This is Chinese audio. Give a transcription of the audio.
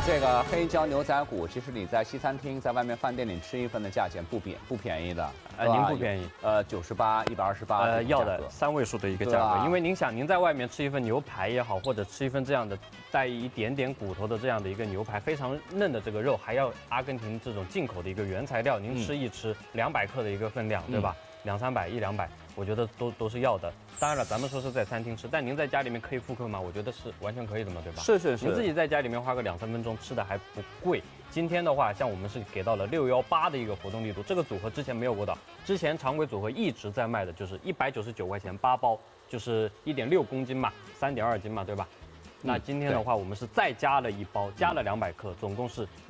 这个黑椒牛仔骨，其实你在西餐厅、在外面饭店里吃一份的价钱不便宜的。 您不便宜 ，98、128。 要的3位数的一个价格，因为您想，您在外面吃一份牛排也好，或者吃一份这样的带一点点骨头的这样的一个牛排，非常嫩的这个肉，还要阿根廷这种进口的一个原材料，您吃一吃200克的一个分量，对吧？200、300、100-200，我觉得都是要的。当然了，咱们说是在餐厅吃，但您在家里面可以复刻吗？我觉得是完全可以的嘛，对吧？ 是。 您自己在家里面花个2、3分钟，吃的还不贵。今天的话，像我们是给到了618的一个活动力度，这个组合之前没有过的，之前常规组合一直在卖的就是199块钱8包，就是1.6公斤嘛，3.2斤嘛，对吧？那今天的话，我们是再加了1包，加了200克，总共是